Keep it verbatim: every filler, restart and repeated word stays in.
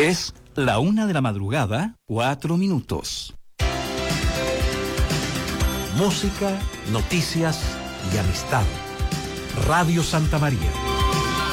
Es la una de la madrugada, cuatro minutos. Música, noticias y amistad. Radio Santa María.